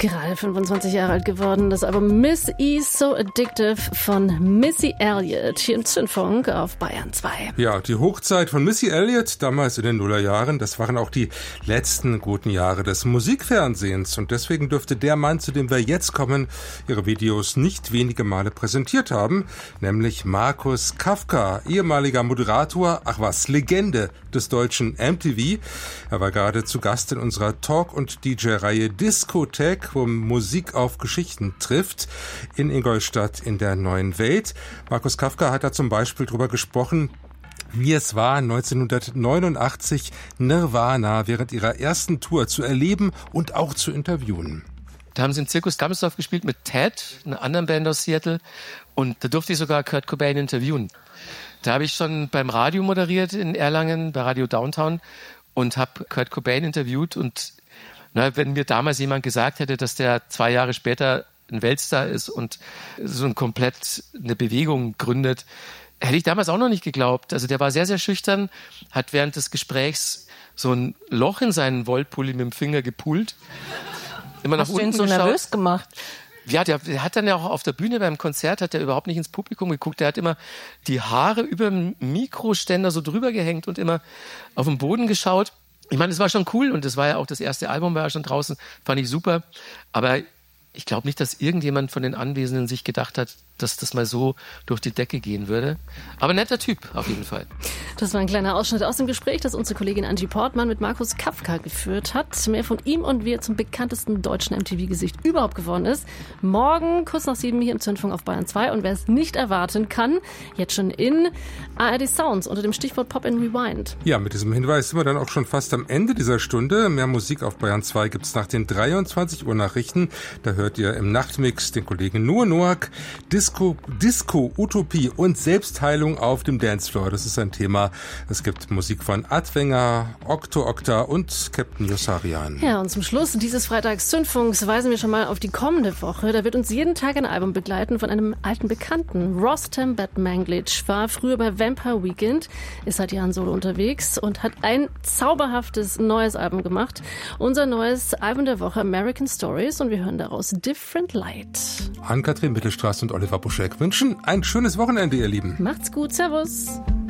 Gerade 25 Jahre alt geworden, das Album Miss E So Addictive von Missy Elliott hier im Zündfunk auf Bayern 2. Ja, die Hochzeit von Missy Elliott, damals in den Nullerjahren, das waren auch die letzten guten Jahre des Musikfernsehens. Und deswegen dürfte der Mann, zu dem wir jetzt kommen, ihre Videos nicht wenige Male präsentiert haben, nämlich Markus Kafka, ehemaliger Moderator, Legende des deutschen MTV. Er war gerade zu Gast in unserer Talk- und DJ-Reihe Diskothek, wo Musik auf Geschichten trifft, in Ingolstadt in der Neuen Welt. Markus Kafka hat da zum Beispiel drüber gesprochen, wie es war, 1989 Nirvana während ihrer ersten Tour zu erleben und auch zu interviewen. Da haben sie im Zirkus Gamsdorf gespielt mit Ted, einer anderen Band aus Seattle, und da durfte ich sogar Kurt Cobain interviewen. Da habe ich schon beim Radio moderiert in Erlangen, bei Radio Downtown, und habe Kurt Cobain interviewt. Und wenn mir damals jemand gesagt hätte, dass der 2 Jahre später ein Weltstar ist und so komplett eine Bewegung gründet, hätte ich damals auch noch nicht geglaubt. Also der war sehr, sehr schüchtern, hat während des Gesprächs so ein Loch in seinen Wollpulli mit dem Finger gepult. Immer nach unten geschaut. Hast du ihn so nervös gemacht? Ja, der hat dann ja auch auf der Bühne beim Konzert, hat er überhaupt nicht ins Publikum geguckt. Der hat immer die Haare über dem Mikroständer so drüber gehängt und immer auf den Boden geschaut. Ich meine, es war schon cool und das war ja auch das erste Album, war ja schon draußen, fand ich super. Aber ich glaube nicht, dass irgendjemand von den Anwesenden sich gedacht hat, dass das mal so durch die Decke gehen würde. Aber netter Typ, auf jeden Fall. Das war ein kleiner Ausschnitt aus dem Gespräch, das unsere Kollegin Angie Portmann mit Markus Kafka geführt hat. Mehr von ihm und wie er zum bekanntesten deutschen MTV-Gesicht überhaupt geworden ist. Morgen, kurz nach 7 hier im Zündfunk auf Bayern 2. Und wer es nicht erwarten kann, jetzt schon in ARD Sounds unter dem Stichwort Pop and Rewind. Ja, mit diesem Hinweis sind wir dann auch schon fast am Ende dieser Stunde. Mehr Musik auf Bayern 2 gibt's nach den 23 Uhr Nachrichten. Da hört ihr im Nachtmix den Kollegen Noah Noack, Disco, Utopie und Selbstheilung auf dem Dancefloor. Das ist ein Thema. Es gibt Musik von Adwenger, Okta und Captain Yossarian. Ja, und zum Schluss dieses Freitags Zündfunks weisen wir schon mal auf die kommende Woche. Da wird uns jeden Tag ein Album begleiten von einem alten Bekannten. Rostam Batmanglitch war früher bei Vampire Weekend, ist seit Jahren solo unterwegs und hat ein zauberhaftes neues Album gemacht. Unser neues Album der Woche, American Stories, und wir hören daraus Different Light. Ann-Kathrin Mittelstraß und Oliver Buschek wünschen ein schönes Wochenende, ihr Lieben. Macht's gut, servus.